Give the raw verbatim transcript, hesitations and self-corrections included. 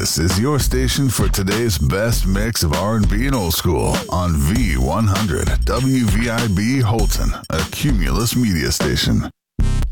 This is your station for today's best mix of R and B and old school on V one hundred W V I B Holton, a Cumulus media station.